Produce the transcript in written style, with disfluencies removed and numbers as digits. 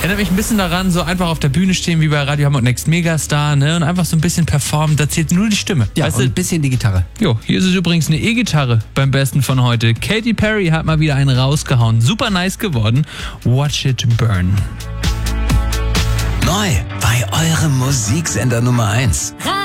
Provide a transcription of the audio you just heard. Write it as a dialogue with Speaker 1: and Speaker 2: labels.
Speaker 1: Erinnert mich ein bisschen daran, so einfach auf der Bühne stehen wie bei Radio Hamburg Next Megastar, ne? Und einfach so ein bisschen performen, da zählt nur die Stimme.
Speaker 2: Ja,
Speaker 1: weißt
Speaker 2: und
Speaker 1: du?
Speaker 2: ein bisschen die Gitarre.
Speaker 1: Jo, hier ist es übrigens eine E-Gitarre beim Besten von heute. Katy Perry hat mal wieder einen rausgehauen. Super nice geworden. Watch it burn.
Speaker 3: Neu bei eurem Musiksender Nummer 1.